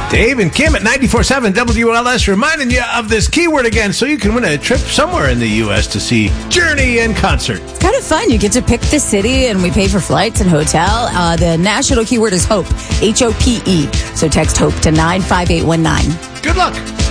Dave and Kim at 94.7 WLS reminding you of this keyword again so you can win a trip somewhere in the U.S. to see Journey in concert. It's kind of fun. You get to pick the city, and we pay for flights and hotel. The national keyword is HOPE, HOPE. So text HOPE to 95819. Good luck.